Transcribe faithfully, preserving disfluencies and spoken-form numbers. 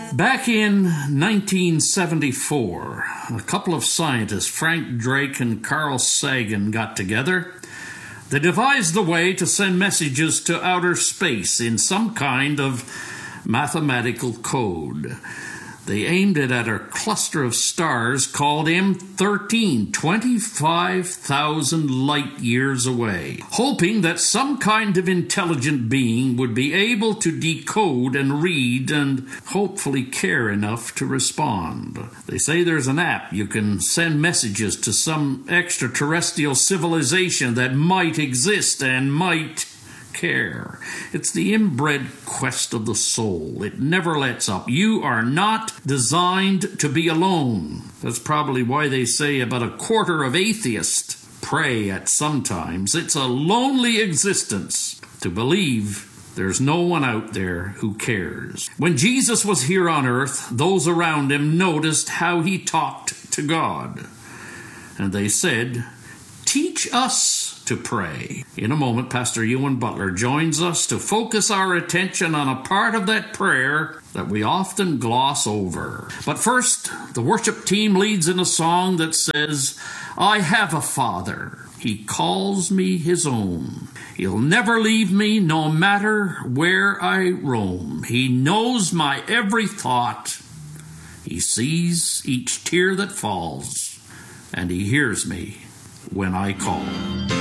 Back in nineteen seventy-four, a couple of scientists, Frank Drake and Carl Sagan, got together. They devised a way to send messages to outer space in some kind of mathematical code. They aimed it at a cluster of stars called M thirteen, twenty-five thousand light years away, hoping that some kind of intelligent being would be able to decode and read and hopefully care enough to respond. They say there's an app you can send messages to some extraterrestrial civilization that might exist and might care. It's the inbred quest of the soul. It never lets up. You are not designed to be alone. That's probably why they say about a quarter of atheists pray at some times. It's a lonely existence to believe there's no one out there who cares. When Jesus was here on earth, those around him noticed how he talked to God. And they said, "Teach us to pray." In a moment, Pastor Ewan Butler joins us to focus our attention on a part of that prayer that we often gloss over. But first, the worship team leads in a song that says, "I have a Father. He calls me his own. He'll never leave me no matter where I roam. He knows my every thought. He sees each tear that falls, and he hears me when I call."